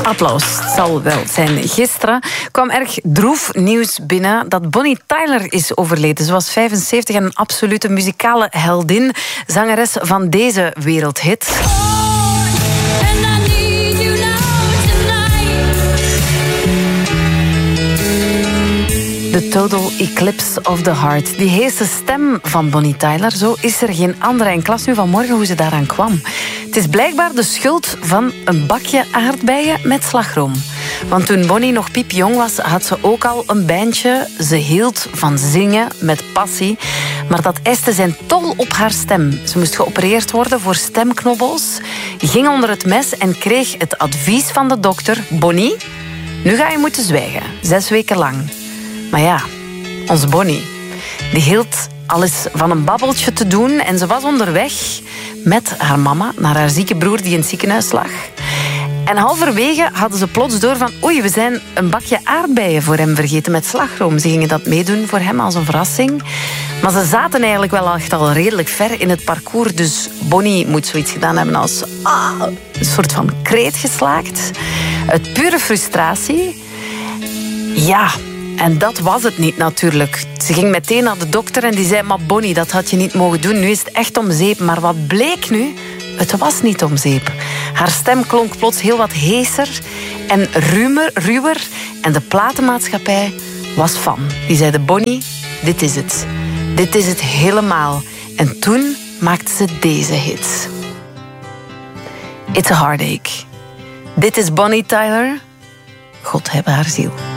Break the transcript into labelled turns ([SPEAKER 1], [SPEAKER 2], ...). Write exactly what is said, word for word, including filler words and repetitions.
[SPEAKER 1] Applaus, het zal wel zijn. Gisteren kwam erg droef nieuws binnen dat Bonnie Tyler is overleden. Ze was vijfenzeventig en een absolute muzikale heldin. Zangeres van deze wereldhit. The Total Eclipse of the Heart. Die heese stem van Bonnie Tyler, zo is er geen andere. En klas nu vanmorgen hoe ze daaraan kwam. Het is blijkbaar de schuld van een bakje aardbeien met slagroom. Want toen Bonnie nog piepjong was, had ze ook al een bandje. Ze hield van zingen met passie. Maar dat eiste zijn tol op haar stem. Ze moest geopereerd worden voor stemknobbels. Ging onder het mes en kreeg het advies van de dokter: Bonnie, nu ga je moeten zwijgen. Zes weken lang. Maar ja, onze Bonnie, die hield alles van een babbeltje te doen en ze was onderweg met haar mama naar haar zieke broer die in het ziekenhuis lag. En halverwege hadden ze plots door van oei, we zijn een bakje aardbeien voor hem vergeten met slagroom. Ze gingen dat meedoen voor hem als een verrassing. Maar ze zaten eigenlijk wel echt al redelijk ver in het parcours. Dus Bonnie moet zoiets gedaan hebben als ah, een soort van kreet geslaakt. Uit pure frustratie. Ja... En dat was het niet natuurlijk. Ze ging meteen naar de dokter en die zei: maar Bonnie, dat had je niet mogen doen. Nu is het echt om zeep. Maar wat bleek nu? Het was niet om zeep. Haar stem klonk plots heel wat heeser en ruwer, ruwer. En de platenmaatschappij was van. Die zeiden: Bonnie, dit is het. Dit is het helemaal. En toen maakte ze deze hit. It's a Heartache. Dit is Bonnie Tyler. God heb haar ziel.